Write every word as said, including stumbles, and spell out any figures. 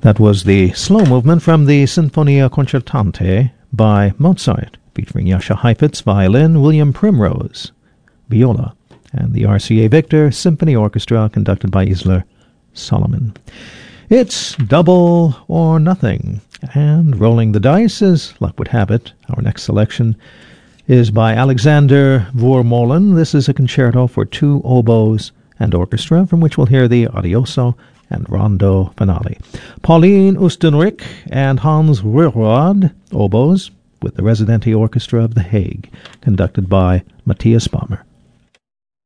That was the slow movement from the Sinfonia Concertante by Mozart, featuring Jascha Heifetz, violin, William Primrose, viola, and the R C A Victor Symphony Orchestra, conducted by Isler Solomon. It's double or nothing, and rolling the dice, as luck would have it, our next selection is by Alexander Voormolen. This is a concerto for two oboes and orchestra, from which we'll hear the Adagioso and Rondo finale. Pauline Oostenrijk and Hans Ruhrrad, oboes, with the Residenti Orchestra of The Hague, conducted by Matthias Bammer.